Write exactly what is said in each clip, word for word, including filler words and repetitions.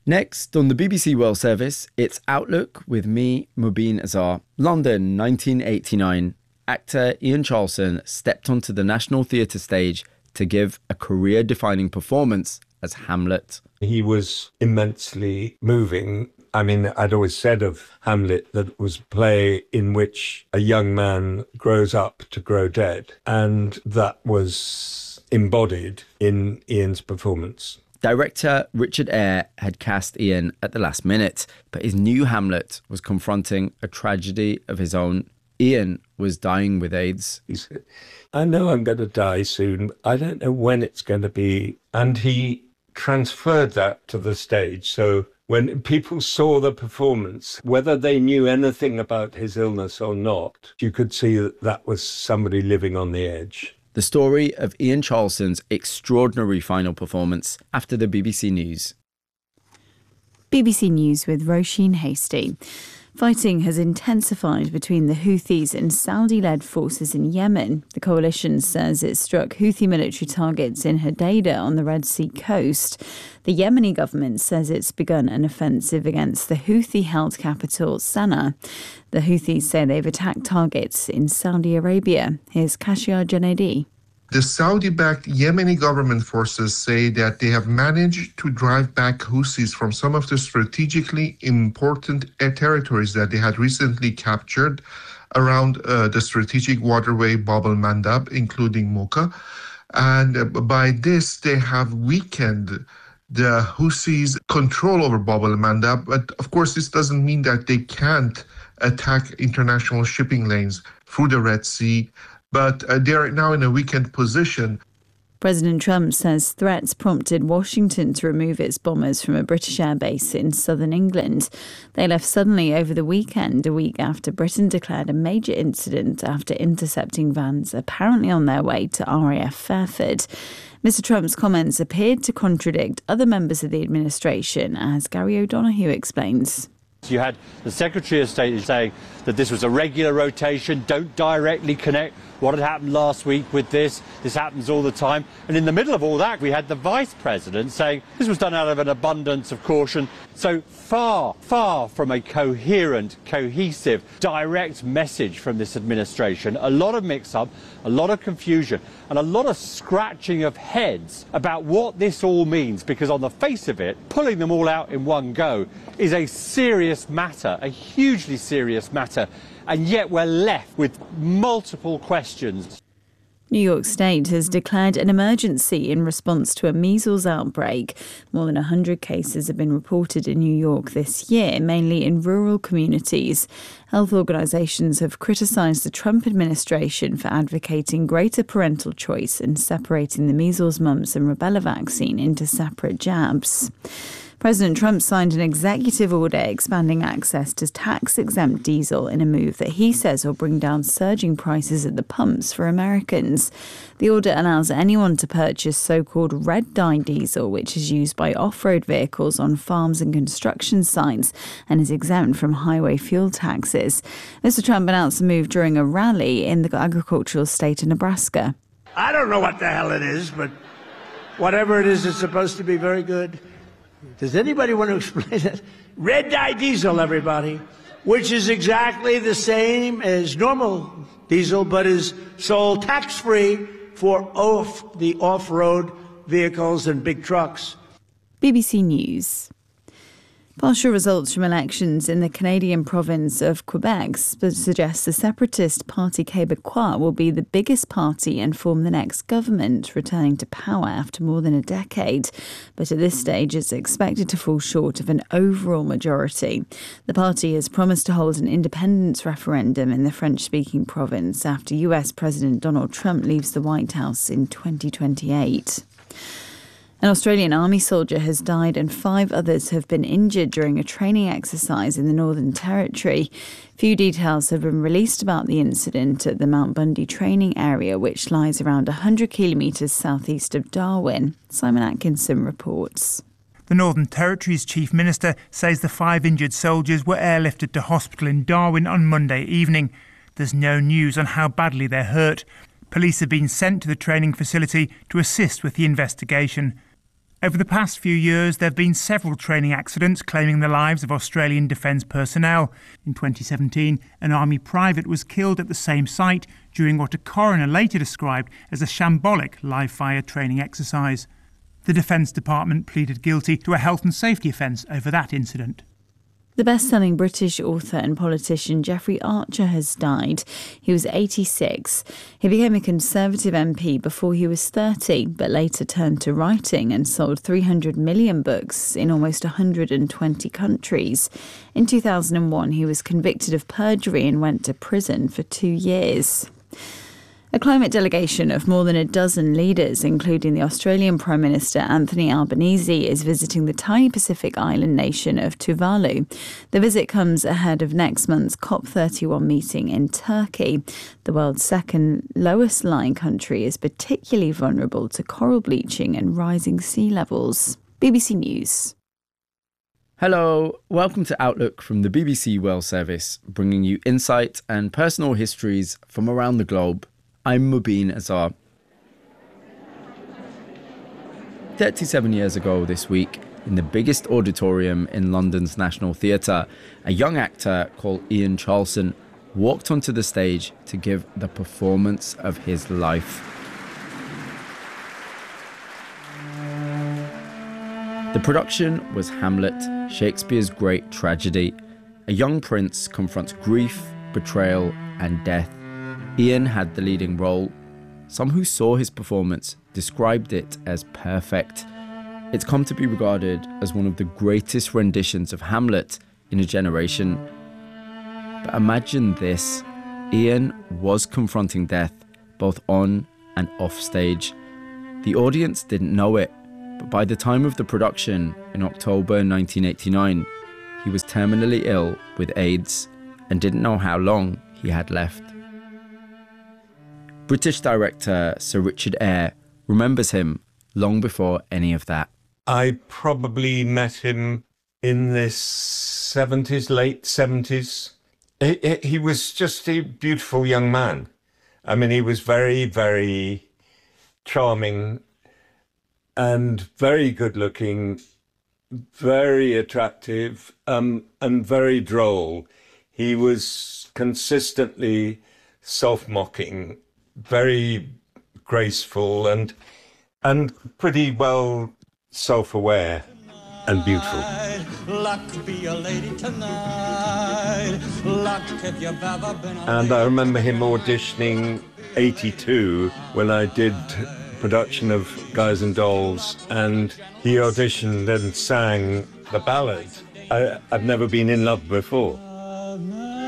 Next on the B B C World Service, it's Outlook with me, Mubin Azar. London, nineteen eighty-nine. Actor Ian Charleson stepped onto the National Theatre stage to give a career-defining performance as Hamlet. He was immensely moving. I mean, I'd always said of Hamlet that it was a play in which a young man grows up to grow dead, and that was embodied in Ian's performance. Director Richard Eyre had cast Ian at the last minute, but his new Hamlet was confronting a tragedy of his own. Ian was dying with AIDS. He said, I know I'm going to die soon. I don't know when it's going to be. And he transferred that to the stage. So when people saw the performance, whether they knew anything about his illness or not, you could see that that was somebody living on the edge. The story of Ian Charleson's extraordinary final performance after the B B C News. B B C News with Roisin Hasty. Fighting has intensified between the Houthis and Saudi-led forces in Yemen. The coalition says it struck Houthi military targets in Hodeidah on the Red Sea coast. The Yemeni government says it's begun an offensive against the Houthi-held capital, Sana'a. The Houthis say they've attacked targets in Saudi Arabia. Here's Kashia Janedi. The Saudi-backed Yemeni government forces say that they have managed to drive back Houthis from some of the strategically important territories that they had recently captured around uh, the strategic waterway Bab el-Mandab, including Mocha. And uh, by this, they have weakened the Houthis' control over Bab el-Mandab. But of course, this doesn't mean that they can't attack international shipping lanes through the Red Sea. But uh, they are now in a weakened position. President Trump says threats prompted Washington to remove its bombers from a British airbase in southern England. They left suddenly over the weekend, a week after Britain declared a major incident after intercepting vans apparently on their way to R A F Fairford. Mister Trump's comments appeared to contradict other members of the administration, as Gary O'Donoghue explains. You had the Secretary of State saying that this was a regular rotation, don't directly connect what had happened last week with this, this happens all the time. And in the middle of all that, we had the Vice President saying this was done out of an abundance of caution. So far, far from a coherent, cohesive, direct message from this administration. A lot of mix-up, a lot of confusion, and a lot of scratching of heads about what this all means, because on the face of it, pulling them all out in one go is a serious matter, a hugely serious matter, and yet we're left with multiple questions. New York State has declared an emergency in response to a measles outbreak. More than one hundred cases have been reported in New York this year, mainly in rural communities. Health organizations have criticized the Trump administration for advocating greater parental choice and separating the measles, mumps and rubella vaccine into separate jabs. President Trump signed an executive order expanding access to tax-exempt diesel in a move that he says will bring down surging prices at the pumps for Americans. The order allows anyone to purchase so-called red-dye diesel, which is used by off-road vehicles on farms and construction sites and is exempt from highway fuel taxes. Mister Trump announced the move during a rally in the agricultural state of Nebraska. I don't know what the hell it is, but whatever it is, it's supposed to be very good. Does anybody want to explain it? Red dye diesel, everybody, which is exactly the same as normal diesel, but is sold tax-free for off the off-road vehicles and big trucks. B B C News. Partial results from elections in the Canadian province of Quebec suggest the separatist Parti Québécois will be the biggest party and form the next government, returning to power after more than a decade. But at this stage, it's expected to fall short of an overall majority. The party has promised to hold an independence referendum in the French-speaking province after U S President Donald Trump leaves the White House in twenty twenty-eight. An Australian Army soldier has died and five others have been injured during a training exercise in the Northern Territory. Few details have been released about the incident at the Mount Bundy training area, which lies around one hundred kilometres southeast of Darwin. Simon Atkinson reports. The Northern Territory's Chief Minister says the five injured soldiers were airlifted to hospital in Darwin on Monday evening. There's no news on how badly they're hurt. Police have been sent to the training facility to assist with the investigation. Over the past few years, there have been several training accidents claiming the lives of Australian defence personnel. In twenty seventeen, an army private was killed at the same site during what a coroner later described as a shambolic live-fire training exercise. The Defence Department pleaded guilty to a health and safety offence over that incident. The best-selling British author and politician Jeffrey Archer has died. He was eighty-six. He became a Conservative M P before he was thirty, but later turned to writing and sold three hundred million books in almost one hundred twenty countries. In two thousand one, he was convicted of perjury and went to prison for two years. A climate delegation of more than a dozen leaders, including the Australian Prime Minister Anthony Albanese, is visiting the tiny Pacific island nation of Tuvalu. The visit comes ahead of next month's COP thirty-one meeting in Turkey. The world's second lowest lying country is particularly vulnerable to coral bleaching and rising sea levels. B B C News. Hello, welcome to Outlook from the B B C World Service, bringing you insight and personal histories from around the globe. I'm Mubin Azar. thirty-seven years ago this week, in the biggest auditorium in London's National Theatre, a young actor called Ian Charleson walked onto the stage to give the performance of his life. The production was Hamlet, Shakespeare's great tragedy. A young prince confronts grief, betrayal, and death. Ian had the leading role. Some who saw his performance described it as perfect. It's come to be regarded as one of the greatest renditions of Hamlet in a generation. But imagine this, Ian was confronting death both on and off stage. The audience didn't know it, but by the time of the production in October nineteen eighty-nine, he was terminally ill with AIDS and didn't know how long he had left. British director Sir Richard Eyre remembers him long before any of that. I probably met him in the seventies, late seventies. He, he was just a beautiful young man. I mean, he was very, very charming and very good looking, very attractive, um, and very droll. He was consistently self-mocking, very graceful and and pretty well self-aware and beautiful. And I remember him auditioning eighty-two when I did production of Guys and Dolls, and he auditioned and sang the ballad. I, I've never been in love before. I've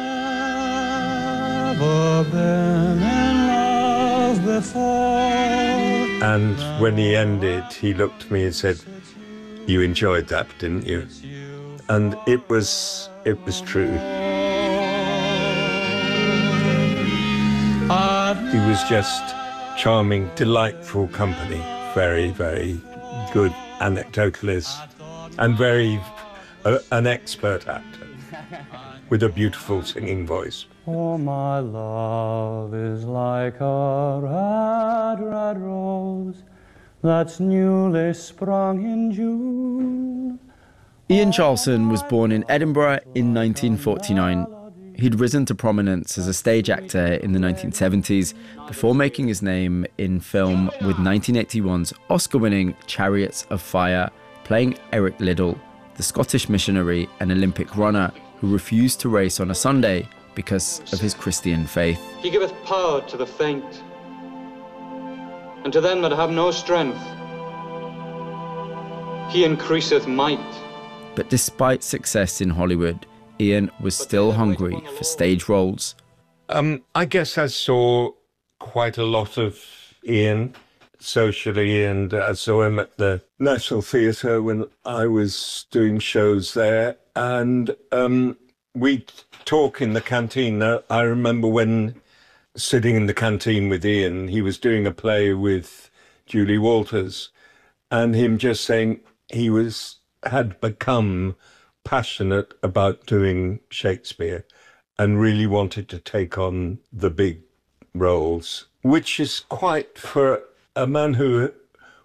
never been in love before. And when he ended, he looked at me and said, "You enjoyed that, didn't you?" And it was, it was true. He was just charming, delightful company, very, very good anecdotalist, and very uh, an expert actor with a beautiful singing voice. Oh, my love is like a red, red rose that's newly sprung in June. Ian Charleson was born in Edinburgh in nineteen forty-nine. He'd risen to prominence as a stage actor in the nineteen seventies before making his name in film with nineteen eighty-one's Oscar-winning Chariots of Fire, playing Eric Liddell, the Scottish missionary and Olympic runner who refused to race on a Sunday because of his Christian faith. He giveth power to the faint, and to them that have no strength, he increaseth might. But despite success in Hollywood, Ian was still hungry for stage roles. Um, I guess I saw quite a lot of Ian socially, and I saw him at the National Theatre when I was doing shows there. And um, we'd talk in the canteen. I remember when sitting in the canteen with Ian, he was doing a play with Julie Walters, and him just saying he was had become passionate about doing Shakespeare and really wanted to take on the big roles, which is quite, for a man who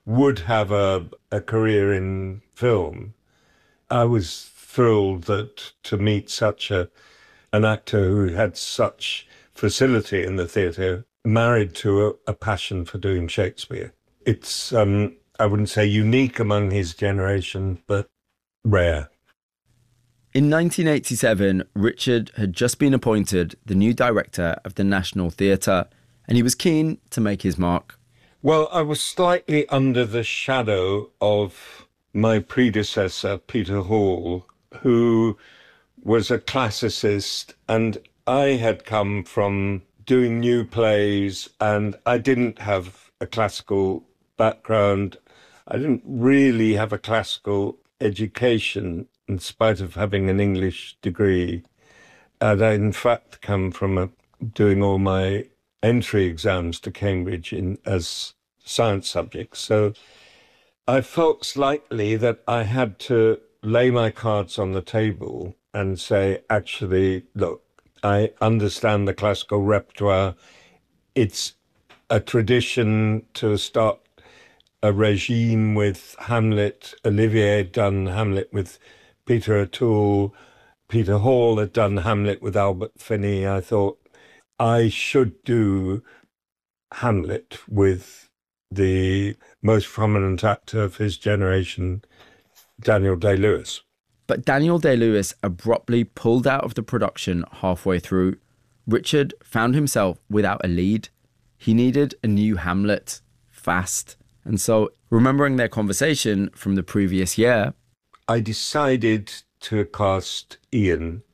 would have a, a career in film. I was thrilled that to meet such a an actor who had such facility in the theatre, married to a, a passion for doing Shakespeare. It's, um, I wouldn't say unique among his generation, but rare. In nineteen eighty-seven, Richard had just been appointed the new director of the National Theatre, and he was keen to make his mark. Well, I was slightly under the shadow of my predecessor, Peter Hall, who was a classicist, and I had come from doing new plays, and I didn't have a classical background. I didn't really have a classical education, in spite of having an English degree. And I, in fact, come from a, doing all my entry exams to Cambridge in as science subjects. So I felt slightly that I had to lay my cards on the table and say, actually, look, I understand the classical repertoire. It's a tradition to start a regime with Hamlet. Olivier had done Hamlet with Peter O'Toole. Peter Hall had done Hamlet with Albert Finney. I thought I should do Hamlet with the most prominent actor of his generation, Daniel Day-Lewis. But Daniel Day-Lewis abruptly pulled out of the production halfway through. Richard found himself without a lead. He needed a new Hamlet, fast. And so, remembering their conversation from the previous year, I decided to cast Ian.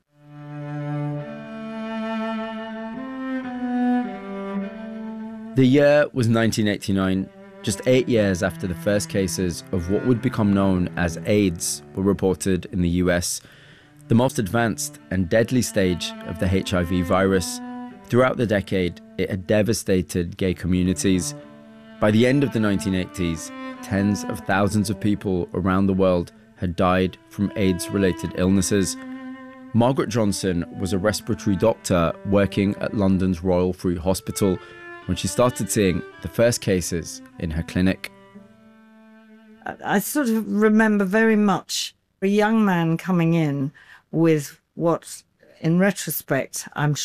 The year was nineteen eighty-nine, just eight years after the first cases of what would become known as AIDS were reported in the U S, the most advanced and deadly stage of the H I V virus. Throughout the decade, it had devastated gay communities. By the end of the nineteen eighties, tens of thousands of people around the world had died from AIDS-related illnesses. Margaret Johnson was a respiratory doctor working at London's Royal Free Hospital when she started seeing the first cases in her clinic. I sort of remember very much a young man coming in with what, in retrospect, I'm